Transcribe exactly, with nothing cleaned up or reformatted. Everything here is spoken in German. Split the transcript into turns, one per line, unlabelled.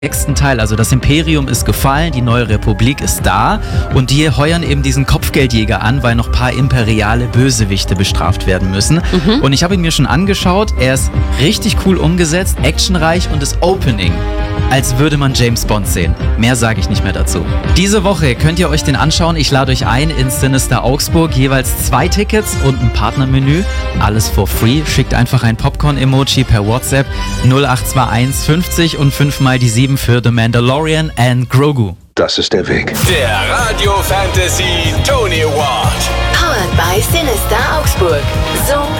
nächsten Teil, also das Imperium ist gefallen, die neue Republik ist da und die heuern eben diesen Kopfgeldjäger an, weil noch ein paar imperiale Bösewichte bestraft werden müssen. Mhm. Und ich habe ihn mir schon angeschaut, er ist richtig cool umgesetzt, actionreich und das Opening, als würde man James Bond sehen. Mehr sage ich nicht mehr dazu. Diese Woche könnt ihr euch den anschauen. Ich lade euch ein ins Sinister Augsburg. Jeweils zwei Tickets und ein Partnermenü. Alles for free. Schickt einfach ein Popcorn-Emoji per WhatsApp null acht zwei eins fünfzig und fünf mal die sieben für The Mandalorian and Grogu.
Das ist der Weg.
Der Radio Fantasy Tony Award.
Powered by Sinister Augsburg. So